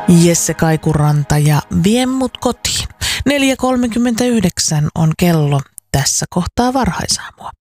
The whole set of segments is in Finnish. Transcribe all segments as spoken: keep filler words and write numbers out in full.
Jesse Kaikuranta ja Vie mut kotiin. neljä kolmekymmentäyhdeksän on kello tässä kohtaa varhaisaamua.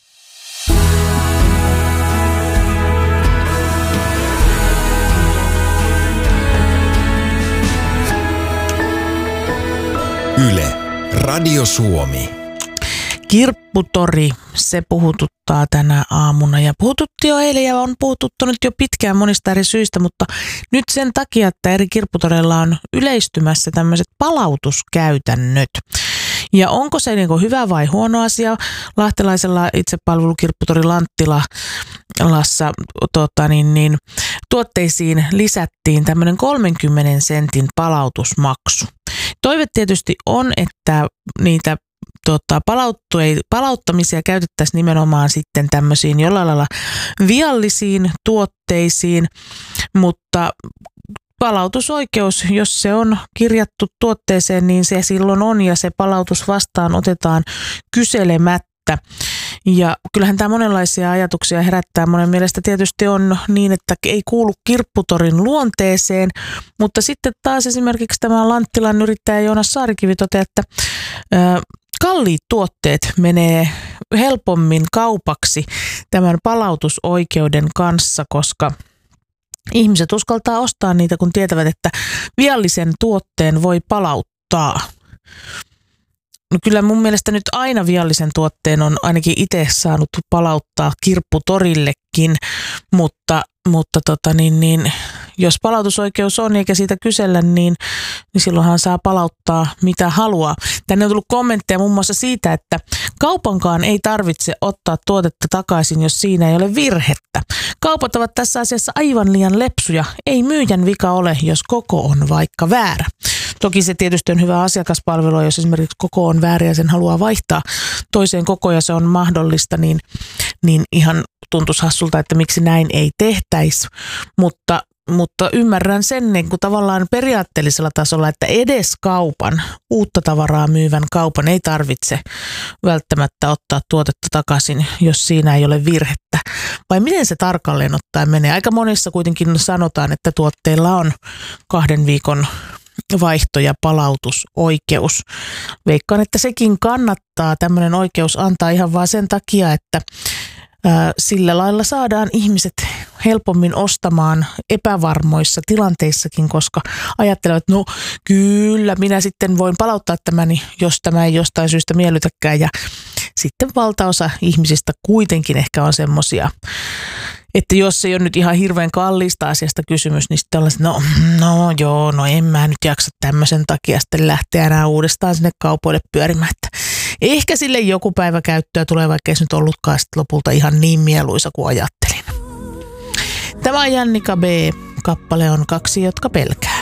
Yle, Radio Suomi. Kirpputori, se puhututtaa tänä aamuna ja puhututti jo eilen ja on puhututtanut jo pitkään monista eri syistä, mutta nyt sen takia, että eri kirpputoreilla on yleistymässä tämmöiset palautuskäytännöt. Ja onko se niin kuin hyvä vai huono asia? Lahtelaisella itsepalvelukirpputori Lanttilassa tota, niin, niin, tuotteisiin lisättiin tämmöinen kolmenkymmenen sentin palautusmaksu. Toive tietysti on, että niitä Tota, palauttamisia käytettäisiin nimenomaan sitten tämmöisiin jollain lailla viallisiin tuotteisiin, mutta palautusoikeus, jos se on kirjattu tuotteeseen, niin se silloin on ja se palautus vastaan otetaan kyselemättä. Ja kyllähän tämä monenlaisia ajatuksia herättää. Monen mielestä tietysti on niin, että ei kuulu kirpputorin luonteeseen, mutta sitten taas esimerkiksi tämä Lanttilan yrittäjä Joonas Saarikivi toteaa, että ö, kalliit tuotteet menee helpommin kaupaksi tämän palautusoikeuden kanssa, koska ihmiset uskaltaa ostaa niitä, kun tietävät, että viallisen tuotteen voi palauttaa. No kyllä mun mielestä nyt aina viallisen tuotteen on ainakin itse saanut palauttaa kirpputorillekin, mutta, mutta tota niin, niin, jos palautusoikeus on eikä siitä kysellä, niin, niin silloinhan saa palauttaa mitä haluaa. Tänne on tullut kommentteja muun muassa siitä, että kaupankaan ei tarvitse ottaa tuotetta takaisin, jos siinä ei ole virhettä. Kaupat ovat tässä asiassa aivan liian lepsuja. Ei myyjän vika ole, jos koko on vaikka väärä. Toki se tietysti on hyvä asiakaspalvelu, jos esimerkiksi koko on väärä ja sen haluaa vaihtaa toiseen kokoon ja se on mahdollista, niin, niin ihan tuntuisi hassulta, että miksi näin ei tehtäisi. Mutta, mutta ymmärrän sen niin kuin tavallaan periaatteellisella tasolla, että edes kaupan, uutta tavaraa myyvän kaupan ei tarvitse välttämättä ottaa tuotetta takaisin, jos siinä ei ole virhettä. Vai miten se tarkalleen ottaen menee? Aika monissa kuitenkin sanotaan, että tuotteilla on kahden viikon vaihto- ja palautusoikeus. Veikkaan, että sekin kannattaa tämmöinen oikeus antaa ihan vaan sen takia, että ää, sillä lailla saadaan ihmiset helpommin ostamaan epävarmoissa tilanteissakin, koska ajattelevat, että no kyllä, minä sitten voin palauttaa tämän, jos tämä ei jostain syystä miellytäkään. Ja sitten valtaosa ihmisistä kuitenkin ehkä on semmoisia, että jos ei ole nyt ihan hirveän kalliista asiasta kysymys, niin sitten ollaan, no, no joo, no en mä nyt jaksa tämmöisen takia sitten lähteä enää uudestaan sinne kaupoille pyörimään. Että ehkä sille joku päivä käyttöä tulee, vaikka ei se nyt ollutkaan sitten lopulta ihan niin mieluisa kuin ajattelin. Tämä on Jannika B. Kappale on Kaksi, jotka pelkää.